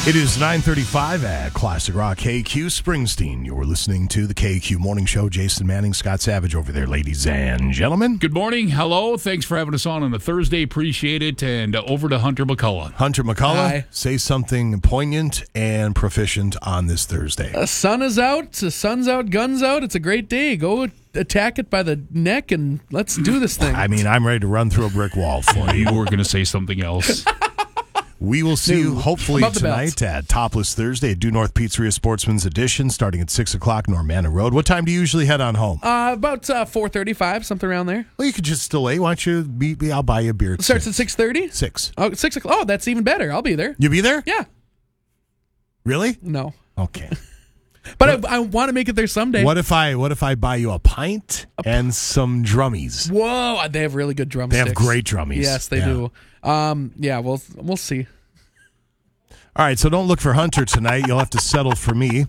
It is 9:35 at Classic Rock KQ Springsteen. You're listening to the KQ Morning Show. Jason Manning, Scott Savage over there, ladies and gentlemen. Good morning. Hello. Thanks for having us on a Thursday. Appreciate it. And over to Hunter McCullough. Hunter McCullough, Hi. say something poignant and proficient on this Thursday. The sun is out. The sun's out. Guns out. It's a great day. Go attack it by the neck and let's do this thing. I mean, I'm ready to run through a brick wall for you. You were going to say something else. We will see you hopefully Above the tonight belt. at Topless Thursday at Due North Pizzeria Sportsman's Edition starting at 6 o'clock Normanna Road. What time do you usually head on home? About 4:35, something around there. Well, you could just delay. Why don't you meet me? I'll buy you a beer. It starts at 6:30. 6. Oh, 6 o'clock. Oh, that's even better. I'll be there. You be there? Yeah. Really? No. Okay. But I want to make it there someday. What if I buy you a pint and some drummies? Whoa, they have really good They drumsticks. have great drummies. Yes, they do. Yeah, we'll see. All right, so don't look for Hunter tonight. You'll have to settle for me.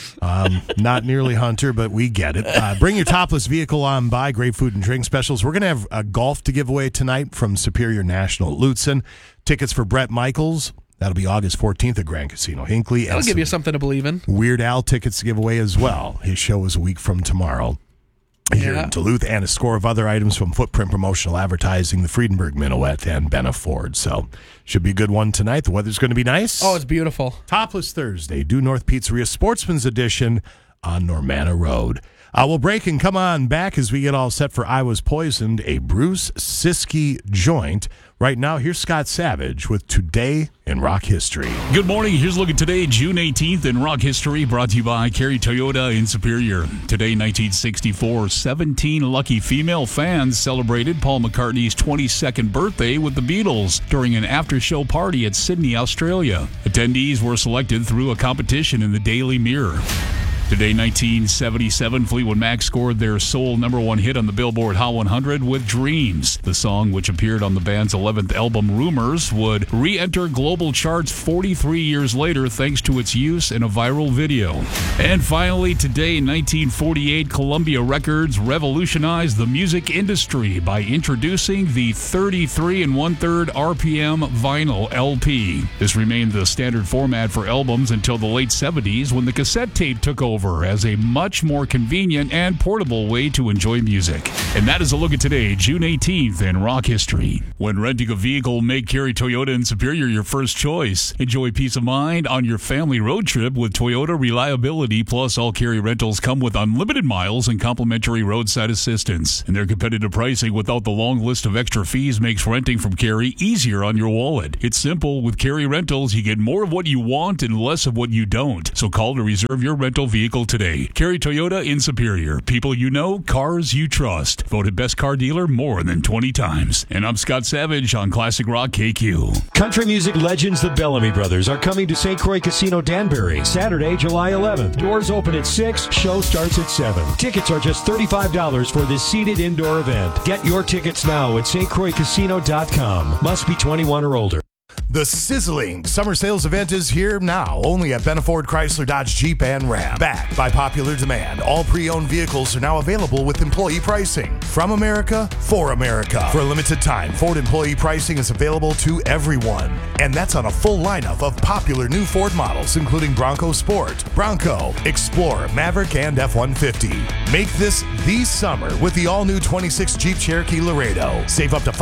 Not nearly Hunter, but we get it. Bring your topless vehicle on by. Great food and drink specials. We're going to have a golf to give away tonight from Superior National at Lutsen. Tickets for Brett Michaels. That'll be August 14th at Grand Casino Hinckley. That'll give you something to believe in. Weird Al tickets to give away as well. His show is a week from tomorrow here in Duluth, and a score of other items from Footprint Promotional Advertising, the Friedenberg Minuet, and Benna Ford. So should be a good one tonight. The weather's going to be nice. Oh, it's beautiful. Topless Thursday, Due North Pizzeria Sportsman's Edition on Normanna Road. We'll break and come on back as we get all set for I Was Poisoned, a Bruce Siskey joint. Right now, here's Scott Savage with Today in Rock History. Good morning. Here's a look at today, June 18th in rock history, brought to you by Kerry Toyota in Superior. Today, 1964, 17 lucky female fans celebrated Paul McCartney's 22nd birthday with the Beatles during an after-show party at Sydney, Australia. Attendees were selected through a competition in the Daily Mirror. Today, 1977, Fleetwood Mac scored their sole #1 hit on the Billboard Hot 100 with Dreams. The song, which appeared on the band's 11th album, Rumors, would re-enter global charts 43 years later thanks to its use in a viral video. And finally, today, 1948, Columbia Records revolutionized the music industry by introducing the 33 1/3 RPM vinyl LP. This remained the standard format for albums until the late 70s when the cassette tape took over as a much more convenient and portable way to enjoy music. And that is a look at today, June 18th in rock history. When renting a vehicle, make Kerry Toyota in Superior your first choice. Enjoy peace of mind on your family road trip with Toyota reliability, plus all Kerry rentals come with unlimited miles and complimentary roadside assistance. And their competitive pricing without the long list of extra fees makes renting from Kerry easier on your wallet. It's simple. With Kerry Rentals, you get more of what you want and less of what you don't. So call to reserve your rental vehicle today. Kerry Toyota in Superior. People you know, cars you trust. Voted best car dealer more than 20 times. And I'm Scott Savage on Classic Rock KQ. Country music legends the Bellamy Brothers are coming to St. Croix Casino Danbury Saturday, July 11th. Doors open at 6, show starts at 7. Tickets are just $35 for this seated indoor event. Get your tickets now at stcroixcasino.com. Must be 21 or older. The sizzling summer sales event is here now, only at Benna Ford Chrysler Dodge Jeep and Ram. Backed by popular demand, all pre-owned vehicles are now available with employee pricing. From America, for America. For a limited time, Ford employee pricing is available to everyone. And that's on a full lineup of popular new Ford models, including Bronco Sport, Bronco, Explorer, Maverick, and F-150. Make this the summer with the all-new 26 Jeep Cherokee Laredo. Save up to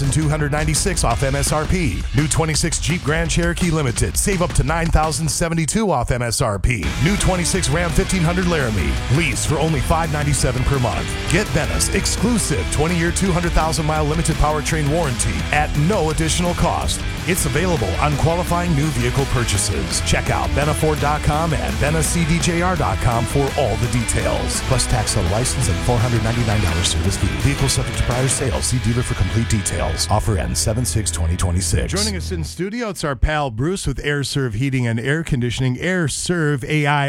$5,296 off MSRP. New 26 Jeep Grand Cherokee Limited. Save up to $9,072 off MSRP. New 26 Ram 1500 Laramie. Lease for only $597 per month. Get Benna's exclusive 20-year, 200,000-mile limited powertrain warranty at no additional cost. It's available on qualifying new vehicle purchases. Check out BennaFord.com and BennaCDJR.com for all the details. Plus tax on license and $499 service fee. Vehicle subject to prior sale. See dealer for complete details. Offer ends 7/6/2026. Joining us in studio, it's our pal Bruce with AirServe Heating and Air Conditioning. AirServe,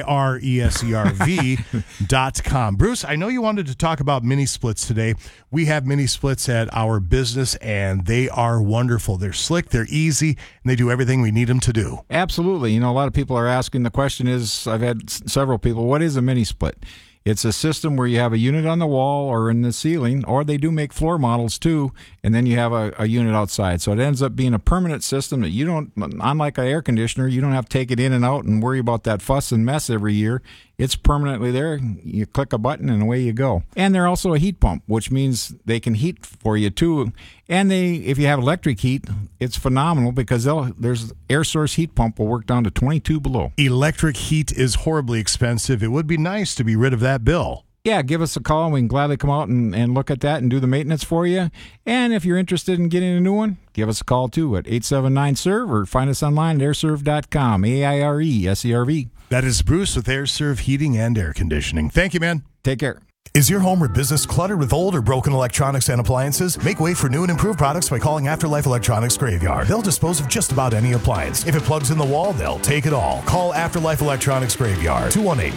AIRESERV.com. Bruce, I know you wanted to talk about mini splits today. We have mini splits at our business, and they are wonderful. They're slick, they're easy, and they do everything we need them to do. Absolutely. You know, a lot of people are asking, the question is, I've had several people, what is a mini split? It's a system where you have a unit on the wall or in the ceiling, or they do make floor models too, and then you have a unit outside. So it ends up being a permanent system that you don't, unlike an air conditioner, you don't have to take it in and out and worry about that fuss and mess every year. It's permanently there. You click a button and away you go. And they're also a heat pump, which means they can heat for you too. And if you have electric heat, it's phenomenal because there's air source heat pump will work down to 22 below. Electric heat is horribly expensive. It would be nice to be rid of that bill. Yeah, give us a call and we can gladly come out and look at that and do the maintenance for you. And if you're interested in getting a new one, give us a call too at 879-SERVE or find us online at airserve.com, AIRESERV. That is Bruce with AirServe Heating and Air Conditioning. Thank you, man. Take care. Is your home or business cluttered with old or broken electronics and appliances? Make way for new and improved products by calling Afterlife Electronics Graveyard. They'll dispose of just about any appliance. If it plugs in the wall, they'll take it all. Call Afterlife Electronics Graveyard,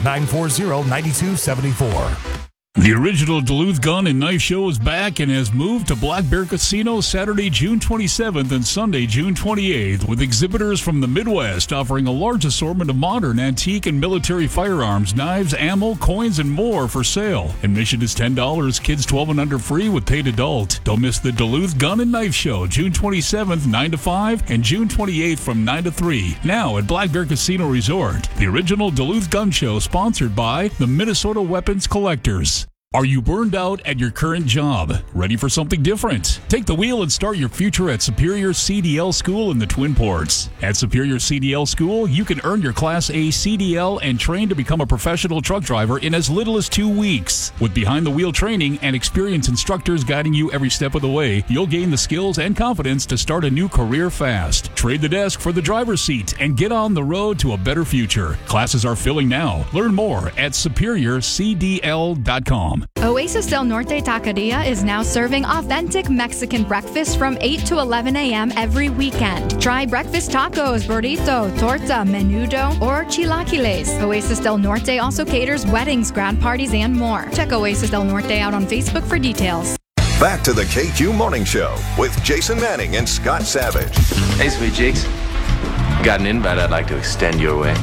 218-940-9274. The original Duluth Gun and Knife Show is back and has moved to Black Bear Casino Saturday, June 27th and Sunday, June 28th, with exhibitors from the Midwest offering a large assortment of modern, antique, and military firearms, knives, ammo, coins, and more for sale. Admission is $10, kids 12 and under free with paid adult. Don't miss the Duluth Gun and Knife Show, June 27th, 9 to 5, and June 28th from 9 to 3. Now at Black Bear Casino Resort. The original Duluth Gun Show sponsored by the Minnesota Weapons Collectors. Are you burned out at your current job? Ready for something different? Take the wheel and start your future at Superior CDL School in the Twin Ports. At Superior CDL School, you can earn your Class A CDL and train to become a professional truck driver in as little as 2 weeks. With behind-the-wheel training and experienced instructors guiding you every step of the way, you'll gain the skills and confidence to start a new career fast. Trade the desk for the driver's seat and get on the road to a better future. Classes are filling now. Learn more at superiorcdl.com. Oasis del Norte Taqueria is now serving authentic Mexican breakfast from 8 to 11 a.m. every weekend. Try breakfast tacos, burrito, torta, menudo, or chilaquiles. Oasis del Norte also caters weddings, grad parties, and more. Check Oasis del Norte out on Facebook for details. Back to the KQ Morning Show with Jason Manning and Scott Savage. Hey, Sweet Cheeks. Got an invite I'd like to extend your way.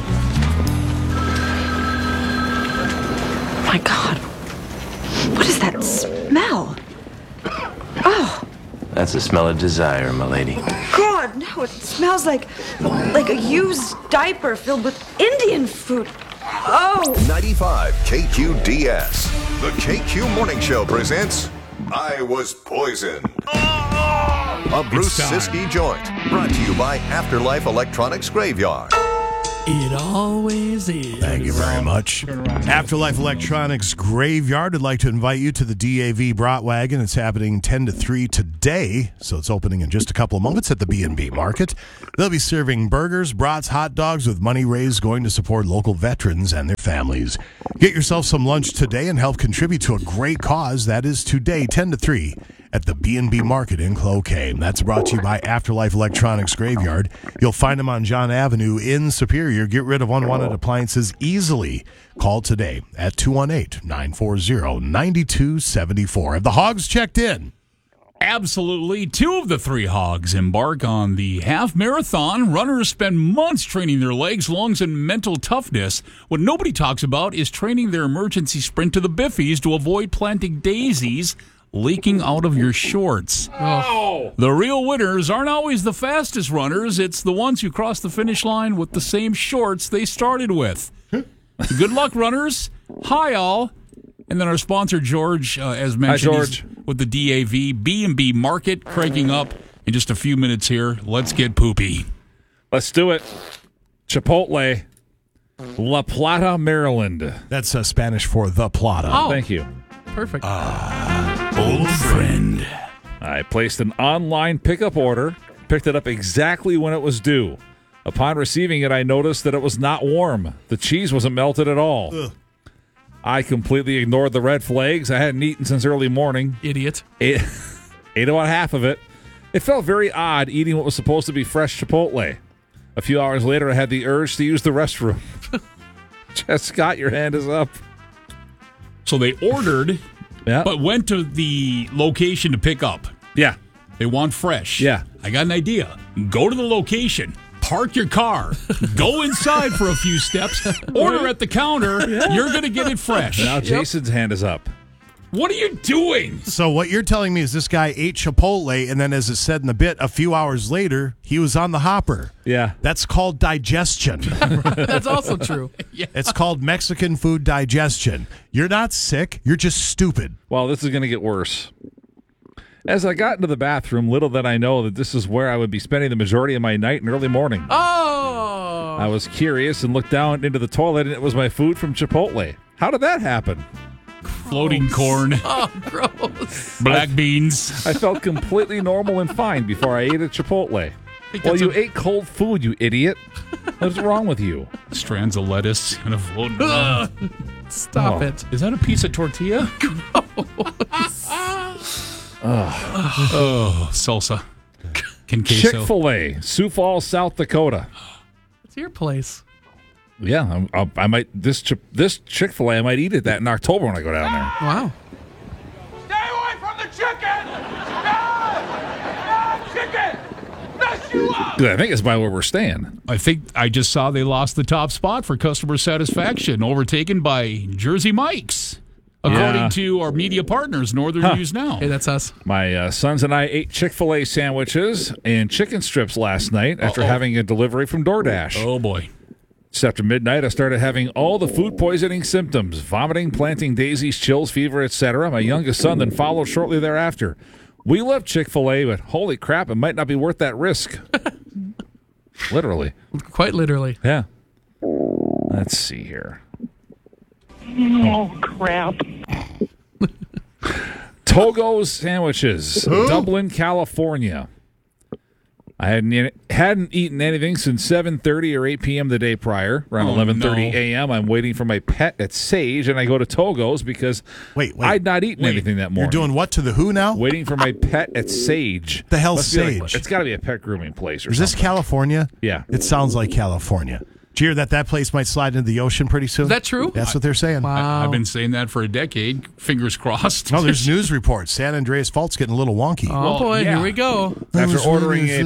My God. What is that smell? Oh. That's the smell of desire, my lady. God, no, it smells like a used diaper filled with Indian food. Oh. 95 KQDS. The KQ Morning Show presents I Was Poisoned. A Bruce Siskey joint. Brought to you by Afterlife Electronics Graveyard. It always is. Thank you very much. Afterlife Electronics Graveyard would like to invite you to the DAV Bratwagon. It's happening 10 to 3 today, so it's opening in just a couple of moments at the B&B Market. They'll be serving burgers, brats, hot dogs with money raised going to support local veterans and their families. Get yourself some lunch today and help contribute to a great cause. That is today, 10 to 3. At the B&B Market in Cloquet. That's brought to you by Afterlife Electronics Graveyard. You'll find them on John Avenue in Superior. Get rid of unwanted appliances easily. Call today at 218-940-9274. Have the hogs checked in? Absolutely. 2 of the 3 hogs embark on the half marathon. Runners spend months training their legs, lungs, and mental toughness. What nobody talks about is training their emergency sprint to the biffies to avoid planting daisies leaking out of your shorts. Oh. The real winners aren't always the fastest runners. It's the ones who cross the finish line with the same shorts they started with. Good luck, runners. Hi, all. And then our sponsor, George, as mentioned, hi, George. With the DAV B&B Market cranking up in just a few minutes here. Let's get poopy. Let's do it. Chipotle, La Plata, Maryland. That's Spanish for the Plata. Oh. Thank you. Perfect. Old friend. I placed an online pickup order, picked it up exactly when it was due. Upon receiving it, I noticed that it was not warm. The cheese wasn't melted at all. Ugh. I completely ignored the red flags. I hadn't eaten since early morning. Idiot. Ate about half of it. It felt very odd eating what was supposed to be fresh Chipotle. A few hours later, I had the urge to use the restroom. Just, Scott, your hand is up. So they ordered, but went to the location to pick up. Yeah. They want fresh. Yeah. I got an idea. Go to the location, park your car, go inside for a few steps, order at the counter. You're going to get it fresh. Now Jason's hand is up. What are you doing? So what you're telling me is this guy ate Chipotle, and then, as it said in the bit, a few hours later, he was on the hopper. Yeah. That's called digestion. That's also true. It's called Mexican food digestion. You're not sick. You're just stupid. Well, this is going to get worse. As I got into the bathroom, little did I know that this is where I would be spending the majority of my night and early morning. Oh! I was curious and looked down into the toilet, and it was my food from Chipotle. How did that happen? Floating corn. Oh, gross. Black beans. I felt completely normal and fine before I ate at Chipotle. Well, you ate cold food, you idiot. What's wrong with you? Strands of lettuce and a floating. Stop it. Is that a piece of tortilla? Salsa. Queso. Chick-fil-A, Sioux Falls, South Dakota. It's your place. Yeah, I might this Chick-fil-A. I might eat it that in October when I go down there. Wow. Stay away from the chicken! No! Chicken! Mess you up! I think it's by where we're staying. I think I just saw they lost the top spot for customer satisfaction, overtaken by Jersey Mike's, according to our media partners, Northern News Now. Hey, that's us. My sons and I ate Chick-fil-A sandwiches and chicken strips last night after having a delivery from DoorDash. Oh, boy. Just after midnight, I started having all the food poisoning symptoms: vomiting, planting daisies, chills, fever, etc. My youngest son then followed shortly thereafter. We love Chick-fil-A, but holy crap, it might not be worth that risk. Literally. Quite literally. Yeah. Let's see here. Oh, crap. Togo's Sandwiches, Dublin, California. I hadn't eaten anything since 7:30 or 8 p.m. the day prior. Around 11:30 a.m., I'm waiting for my pet at Sage, and I go to Togo's because I'd not eaten anything that morning. You're doing what to the who now? Waiting for my pet at Sage. The hell's Must be Sage? it's got to be a pet grooming place or Is something. this California? Yeah. It sounds like California. Did you hear that place might slide into the ocean pretty soon? Is that true? That's what they're saying. Wow. I've been saying that for a decade. Fingers crossed. No, there's news reports. San Andreas Fault's getting a little wonky. Oh, boy, here we go. After ordering a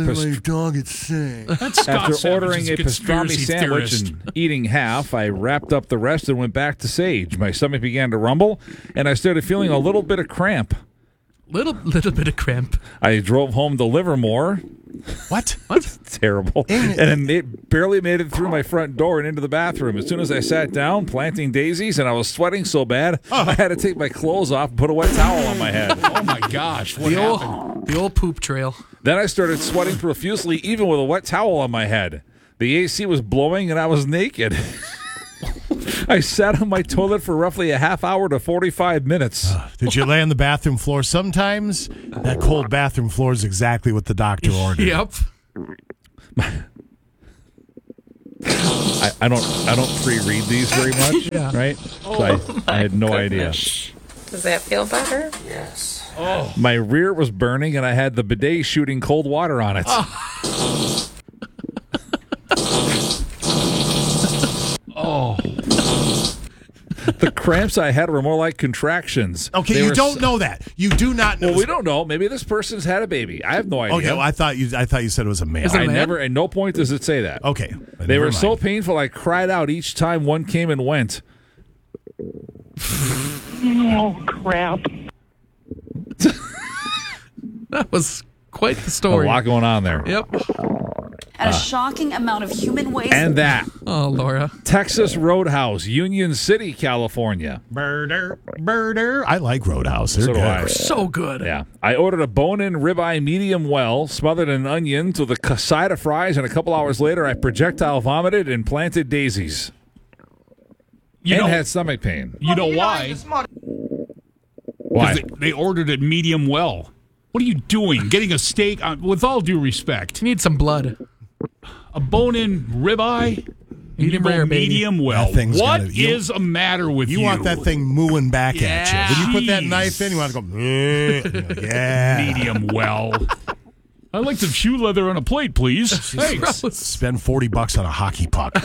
pastrami sandwich and eating half, I wrapped up the rest and went back to Sage. My stomach began to rumble, and I started feeling a little bit of cramp. Little bit of cramp. I drove home to Livermore. What? Terrible. And it barely made it through my front door and into the bathroom. As soon as I sat down, planting daisies, and I was sweating so bad, I had to take my clothes off and put a wet towel on my head. Oh, my gosh. What happened? The old poop trail. Then I started sweating profusely, even with a wet towel on my head. The AC was blowing, and I was naked. I sat on my toilet for roughly a half hour to 45 minutes. Did you lay on the bathroom floor? Sometimes that cold bathroom floor is exactly what the doctor ordered. Yep. I don't pre-read these very much, right? So I had no idea. Does that feel better? Yes. Oh. My rear was burning, and I had the bidet shooting cold water on it. Oh. The cramps I had were more like contractions. Okay, you don't know that. You do not know. Well, we don't know. Maybe this person's had a baby. I have no idea. Okay, well, I thought you said it was a male. I never. At no point does it say that. Okay, they were so painful. I cried out each time one came and went. Oh, crap. That was quite the story. A lot going on there. Yep. And a shocking amount of human waste. And that. Oh, Laura. Texas Roadhouse, Union City, California. Burger. I like Roadhouse. They're So do good. I. So good. Yeah. I ordered a bone-in ribeye medium well, smothered in onions with a side of fries, and a couple hours later I projectile vomited and planted daisies. You and know, had stomach pain. You know why? Why? They ordered it medium well. What are you doing? Getting a steak, with all due respect. You need some blood. A bone-in ribeye? Medium rare, baby. Medium well. That thing's What gotta- is a matter with you? You want that thing mooing back at you. When you put that Jeez. knife in, you want to go, yeah. Medium well. I'd like some shoe leather on a plate, please. Thanks. Spend $40 on a hockey puck.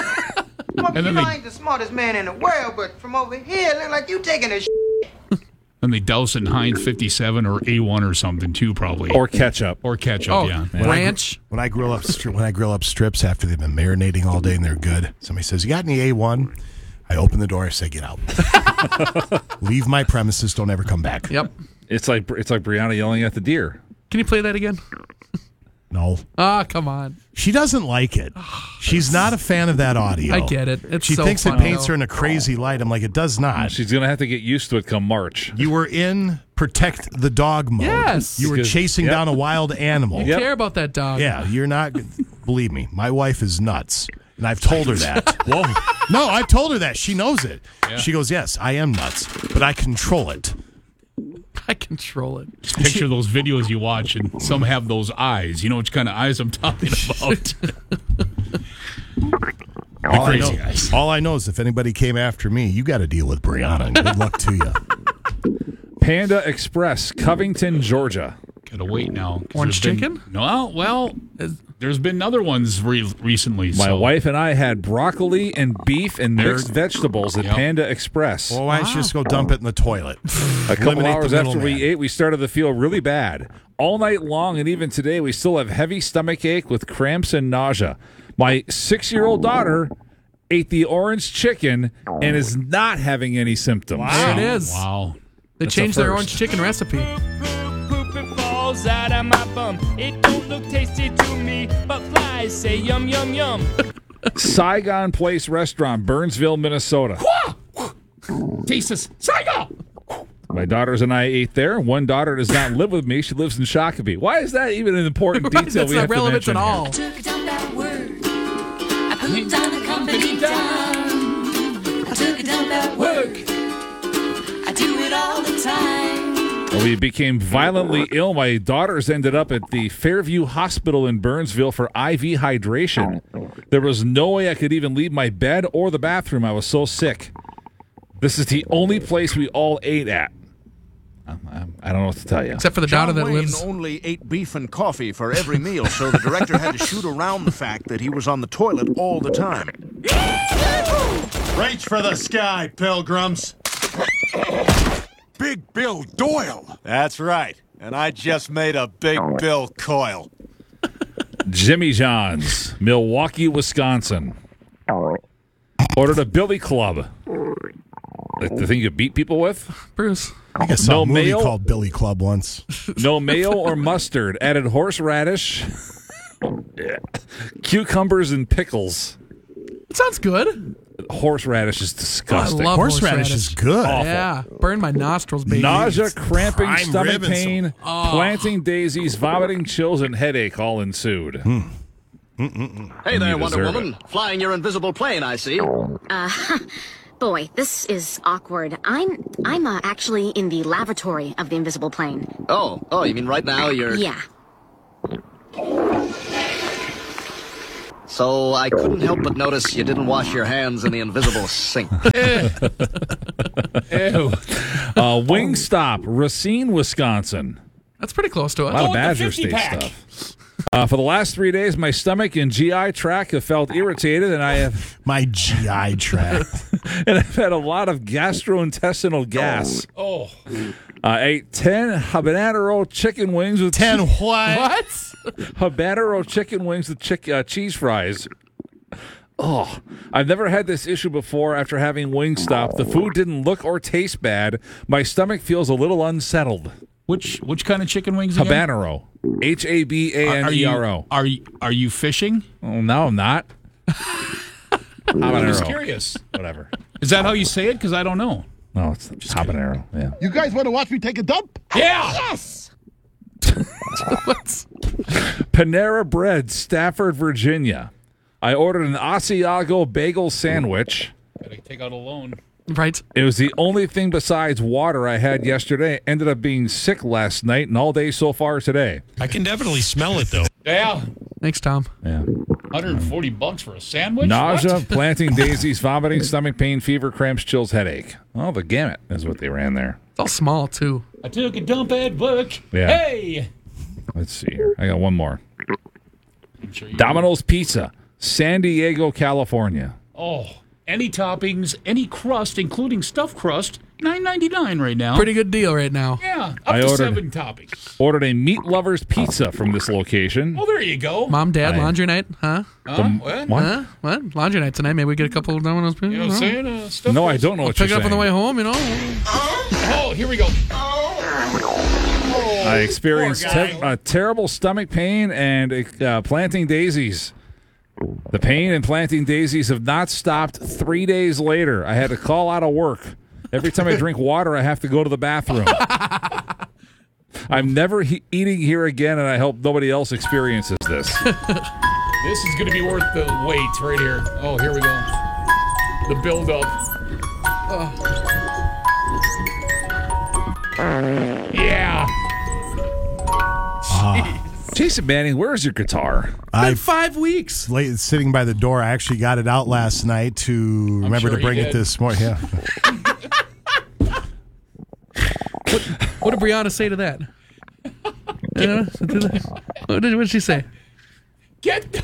And then I ain't the smartest man in the world, but from over here, it look like you taking a shit. And they douse it in Heinz 57 or A1 or something too, probably. Or ketchup. Or ketchup, Oh, yeah. ranch. When I grill up strips after they've been marinating all day and they're good, somebody says, "You got any A1?" I open the door. I say, "Get out. Leave my premises. Don't ever come back." Yep. It's like Brianna yelling at the deer. Can you play that again? No. Ah, come on. She doesn't like it. She's not a fan of that audio. I get it. It's She so thinks it funny, paints though. her in a crazy light. I'm like, it does not. She's going to have to get used to it come March. You were in protect the dog mode. Yes. You were Because- chasing yep. down a wild animal. You care about that dog. Yeah, you're not. Believe me, my wife is nuts. And I've told her that. Whoa. No, I've told her that. She knows it. Yeah. She goes, "Yes, I am nuts, but I control it." I control it. Just picture those videos you watch, and some have those eyes. You know which kind of eyes I'm talking about. Crazy eyes. All I know is if anybody came after me, you got to deal with Brianna. And good luck to you. Panda Express, Covington, Georgia. Gotta wait now. 'cause Orange there's been- chicken? No, well, there's been other ones recently. My so. wife and I had broccoli and beef and mixed vegetables at Yep. Panda Express. Well, why don't you just go dump it in the toilet? A couple Eliminate the hours after middleman. we ate, we started to feel really bad. All night long, and even today, we still have heavy stomach ache with cramps and nausea. My 6-year-old daughter ate the orange chicken and is not having any symptoms. There it is. Wow. They That's changed a their first. orange chicken recipe. Poop, it falls out of my bum. It don't look tasty to me, but flies say yum, yum, yum. Saigon Place Restaurant, Burnsville, Minnesota. Jesus. Saigon! My daughters and I ate there. One daughter does not live with me. She lives in Shakopee. Why is that even an important Right, detail that's we not have to relevant mention at here? all. Took down that word. I put down the company down. I took down that work. I do it all the time. We became violently ill. My daughters ended up at the Fairview Hospital in Burnsville for IV hydration. There was no way I could even leave my bed or the bathroom. I was so sick. This is the only place we all ate at. I don't know what to tell you. Except for the daughter John that Wayne lives. only ate beef and coffee for every meal, so the director had to shoot around the fact that he was on the toilet all the time. Reach for the sky, pilgrims. Big Bill Doyle. That's right. And I just made a Big Bill coil. Jimmy John's, Milwaukee, Wisconsin. Ordered a Billy Club. The thing you beat people with? Bruce. I think I saw No a movie mayo? called Billy Club once. No mayo or mustard. Added horseradish, cucumbers, and pickles. It sounds good. Horseradish is disgusting. I love Horseradish is good. Awful. Yeah. Burn my nostrils, baby. Nausea, cramping, prime stomach rib and pain, planting daisies, vomiting, chills, and headache all ensued. Hey there, You Wonder deserve Woman. Flying your invisible plane, I see. Boy, this is awkward. I'm actually in the lavatory of the invisible plane. Oh, you mean right now you're... Yeah. So I couldn't help but notice you didn't wash your hands in the invisible sink. Ew. Wingstop, Racine, Wisconsin. That's pretty close to A us. lot of Badger State stuff. For the last 3 days, my stomach and GI tract have felt irritated, and I have My GI tract. and I've had a lot of gastrointestinal gas. Oh. I ate 10 habanero chicken wings with 10 what? What? habanero chicken wings with cheese fries. Oh, I've never had this issue before after having Wingstop. The food didn't look or taste bad. My stomach feels a little unsettled. Which kind of chicken wings again? Habanero. Habanero. Are you fishing? Oh, no, I'm not. I'm just Habanero. curious. Whatever. Is that how you say it? Because I don't know. No, it's just habanero. Yeah. You guys want to watch me take a dump? Yeah. Yes! Panera Bread, Stafford, Virginia. I ordered an Asiago bagel sandwich. Gotta take out a loan. Right. It was the only thing besides water I had yesterday. Ended up being sick last night and all day so far today. I can definitely smell it, though. Yeah. Thanks, Tom. Yeah. $140 for a sandwich? Nausea, What? planting daisies, vomiting, stomach pain, fever, cramps, chills, headache. Oh, the gamut is what they ran there. It's all small, too. I took a dump at work. Yeah. Hey! Let's see here. I got one more. I'm sure you Domino's Pizza, San Diego, California. Oh, any toppings, any crust, including stuffed crust, $9.99 right now. Pretty good deal right now. Yeah, up to 7 toppings. Ordered a meat lover's pizza from this location. Oh, there you go. Mom, Dad, laundry night, huh? What? What? Huh? What? Laundry night tonight. Maybe we get a couple of Domino's pizzas. You know what I'm saying? Stuff No, I don't know what you're Pick it up on the saying. way home, you know. Oh, here we go. I experienced Poor guy. terrible stomach pain and planting daisies. The pain and planting daisies have not stopped 3 days later. I had to call out of work. Every time I drink water, I have to go to the bathroom. I'm never eating here again, and I hope nobody else experiences this. This is going to be worth the wait right here. Oh, here we go. The build-up. Yeah. Jason Manning, where's your guitar? Been 5 weeks. Late, sitting by the door. I actually got it out last night to remember sure to bring he it did. this morning. Yeah. What did Brianna say to that? What did she say? Get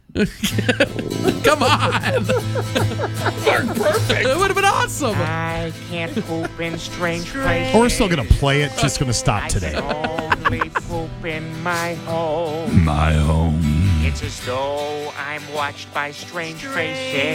Come on. perfect. It would have been awesome. I can't poop in strange places. Or we're still going to play it. Just going to stop today. Only poop in my home. My home. It's as though I'm watched by strange faces.